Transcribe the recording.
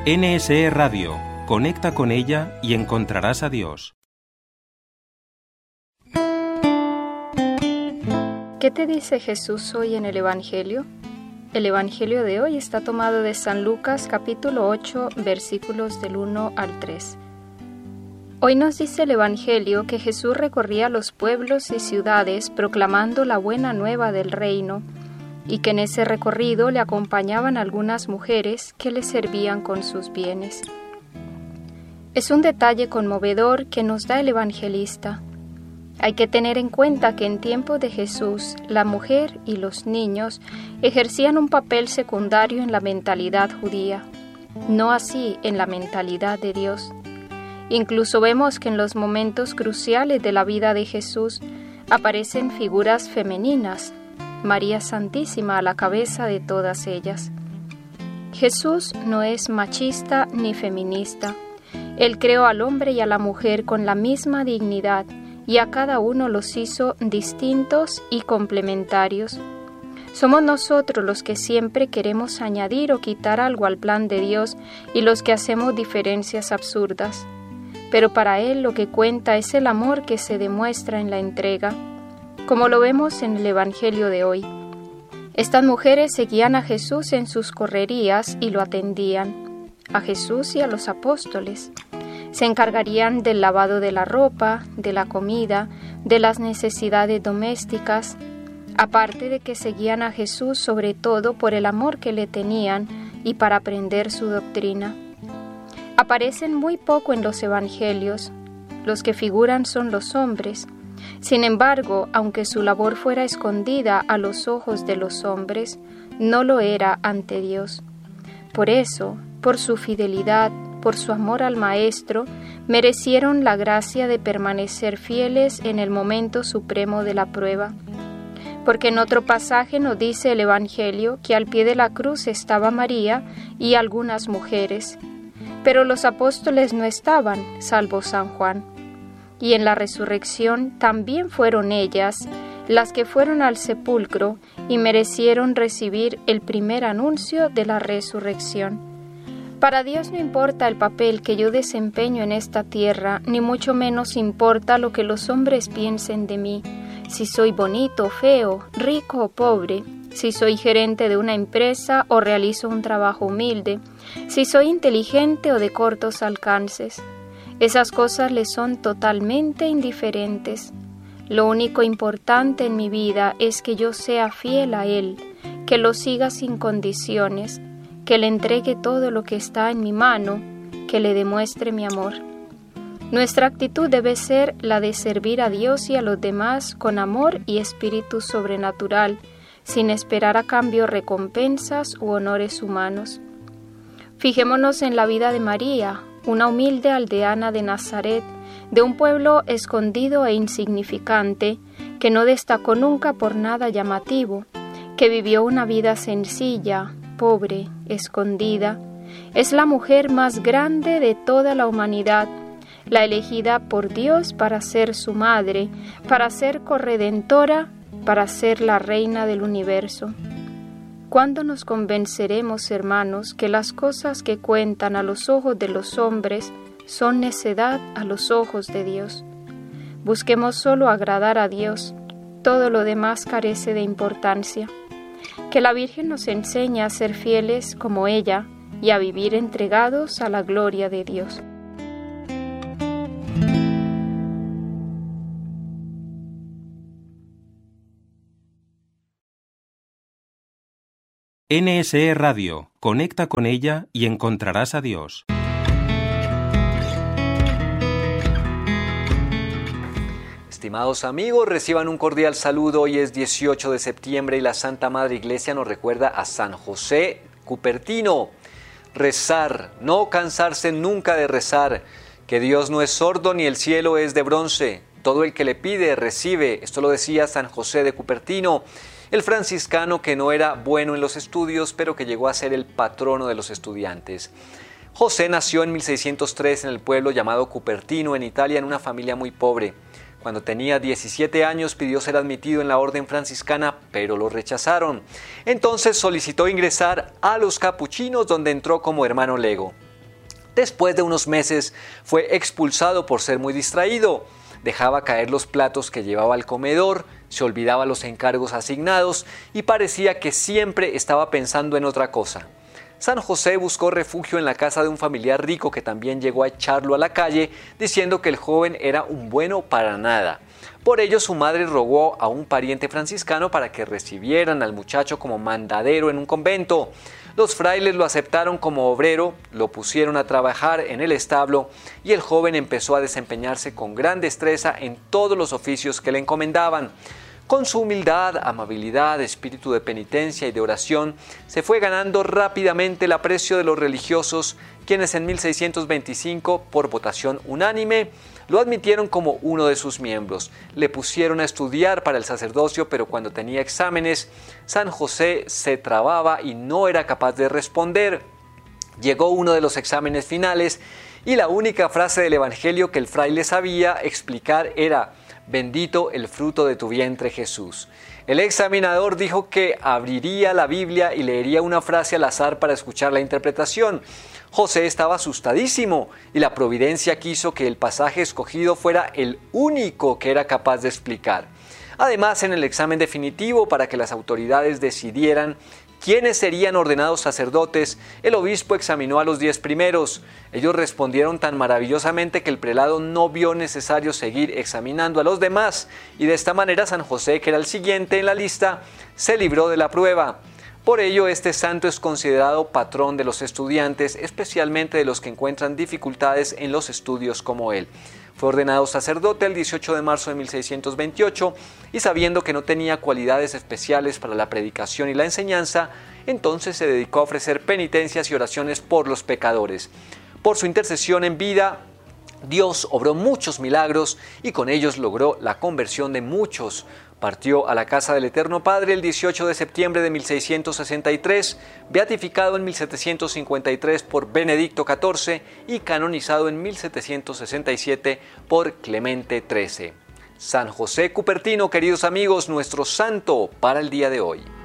NSE Radio. Conecta con ella y encontrarás a Dios. ¿Qué te dice Jesús hoy en el Evangelio? El Evangelio de hoy está tomado de San Lucas capítulo 8, versículos del 1 al 3. Hoy nos dice el Evangelio que Jesús recorría los pueblos y ciudades proclamando la buena nueva del reino, y que en ese recorrido le acompañaban algunas mujeres que le servían con sus bienes. Es un detalle conmovedor que nos da el evangelista. Hay que tener en cuenta que en tiempo de Jesús, la mujer y los niños ejercían un papel secundario en la mentalidad judía, no así en la mentalidad de Dios. Incluso vemos que en los momentos cruciales de la vida de Jesús aparecen figuras femeninas, María Santísima a la cabeza de todas ellas. Jesús no es machista ni feminista. Él creó al hombre y a la mujer con la misma dignidad y a cada uno los hizo distintos y complementarios. Somos nosotros los que siempre queremos añadir o quitar algo al plan de Dios y los que hacemos diferencias absurdas. Pero para Él lo que cuenta es el amor que se demuestra en la entrega, como lo vemos en el Evangelio de hoy. Estas mujeres seguían a Jesús en sus correrías y lo atendían, a Jesús y a los apóstoles. Se encargarían del lavado de la ropa, de la comida, de las necesidades domésticas, aparte de que seguían a Jesús sobre todo por el amor que le tenían y para aprender su doctrina. Aparecen muy poco en los evangelios, los que figuran son los hombres. Sin embargo, aunque su labor fuera escondida a los ojos de los hombres, no lo era ante Dios. Por eso, por su fidelidad, por su amor al Maestro, merecieron la gracia de permanecer fieles en el momento supremo de la prueba. Porque en otro pasaje nos dice el Evangelio que al pie de la cruz estaba María y algunas mujeres, pero los apóstoles no estaban, salvo San Juan. Y en la resurrección también fueron ellas las que fueron al sepulcro y merecieron recibir el primer anuncio de la resurrección. Para Dios no importa el papel que yo desempeño en esta tierra, ni mucho menos importa lo que los hombres piensen de mí, si soy bonito o feo, rico o pobre, si soy gerente de una empresa o realizo un trabajo humilde, si soy inteligente o de cortos alcances. Esas cosas le son totalmente indiferentes. Lo único importante en mi vida es que yo sea fiel a Él, que lo siga sin condiciones, que le entregue todo lo que está en mi mano, que le demuestre mi amor. Nuestra actitud debe ser la de servir a Dios y a los demás con amor y espíritu sobrenatural, sin esperar a cambio recompensas u honores humanos. Fijémonos en la vida de María, una humilde aldeana de Nazaret, de un pueblo escondido e insignificante, que no destacó nunca por nada llamativo, que vivió una vida sencilla, pobre, escondida. Es la mujer más grande de toda la humanidad, la elegida por Dios para ser su madre, para ser corredentora, para ser la reina del universo. ¿Cuándo nos convenceremos, hermanos, que las cosas que cuentan a los ojos de los hombres son necedad a los ojos de Dios? Busquemos solo agradar a Dios, todo lo demás carece de importancia. Que la Virgen nos enseñe a ser fieles como ella y a vivir entregados a la gloria de Dios. NSE Radio. Conecta con ella y encontrarás a Dios. Estimados amigos, reciban un cordial saludo. Hoy es 18 de septiembre y la Santa Madre Iglesia nos recuerda a San José Cupertino. Rezar, no cansarse nunca de rezar, que Dios no es sordo ni el cielo es de bronce. Todo el que le pide, recibe. Esto lo decía San José de Cupertino, el franciscano que no era bueno en los estudios, pero que llegó a ser el patrono de los estudiantes. José nació en 1603 en el pueblo llamado Cupertino, en Italia, en una familia muy pobre. Cuando tenía 17 años pidió ser admitido en la orden franciscana, pero lo rechazaron. Entonces solicitó ingresar a los capuchinos, donde entró como hermano lego. Después de unos meses fue expulsado por ser muy distraído. Dejaba caer los platos que llevaba al comedor, se olvidaba los encargos asignados y parecía que siempre estaba pensando en otra cosa. San José buscó refugio en la casa de un familiar rico que también llegó a echarlo a la calle, diciendo que el joven era un bueno para nada. Por ello su madre rogó a un pariente franciscano para que recibieran al muchacho como mandadero en un convento. Los frailes lo aceptaron como obrero, lo pusieron a trabajar en el establo y el joven empezó a desempeñarse con gran destreza en todos los oficios que le encomendaban. Con su humildad, amabilidad, espíritu de penitencia y de oración, se fue ganando rápidamente el aprecio de los religiosos, quienes en 1625, por votación unánime, lo admitieron como uno de sus miembros. Le pusieron a estudiar para el sacerdocio, pero cuando tenía exámenes, San José se trababa y no era capaz de responder. Llegó uno de los exámenes finales y la única frase del Evangelio que el fraile sabía explicar era: «Bendito el fruto de tu vientre, Jesús». El examinador dijo que abriría la Biblia y leería una frase al azar para escuchar la interpretación. José estaba asustadísimo y la providencia quiso que el pasaje escogido fuera el único que era capaz de explicar. Además, en el examen definitivo, para que las autoridades decidieran quiénes serían ordenados sacerdotes, el obispo examinó a los 10 primeros. Ellos respondieron tan maravillosamente que el prelado no vio necesario seguir examinando a los demás, y de esta manera San José, que era el siguiente en la lista, se libró de la prueba. Por ello, este santo es considerado patrón de los estudiantes, especialmente de los que encuentran dificultades en los estudios como él. Fue ordenado sacerdote el 18 de marzo de 1628 y sabiendo que no tenía cualidades especiales para la predicación y la enseñanza, entonces se dedicó a ofrecer penitencias y oraciones por los pecadores. Por su intercesión en vida, Dios obró muchos milagros y con ellos logró la conversión de muchos. Partió a la casa del Eterno Padre el 18 de septiembre de 1663, beatificado en 1753 por Benedicto XIV y canonizado en 1767 por Clemente XIII. San José Cupertino, queridos amigos, nuestro santo para el día de hoy.